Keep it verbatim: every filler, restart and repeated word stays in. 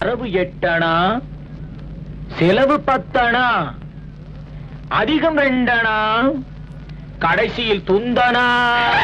வரவு எட்டணா, செலவு பத்தணா, அதிகம் ரெண்டணா, கடைசியில் துந்தனா.